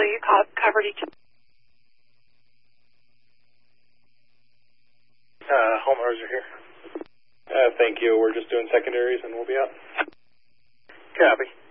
previously covered each other. Homeowners are here. Thank you. We're just doing secondaries and we'll be out. Copy.